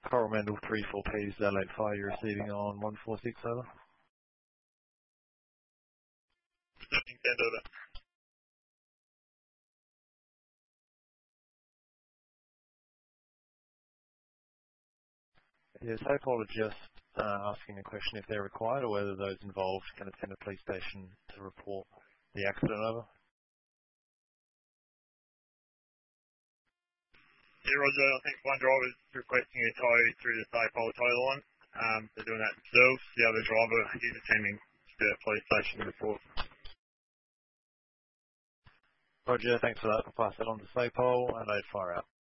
Coromandel 34P, is that late fire you're receiving on 146 over? Nothing 10 over. Yeah, SAPOL are just asking a question if they're required or whether those involved can attend a police station to report the accident over. Yeah, Roger, I think one driver is requesting a tow through the SAPOL tow line. They're doing that themselves. The other driver is attending the police station report. Roger, thanks for that. I'll pass that on to SAPOL and they'd fire out.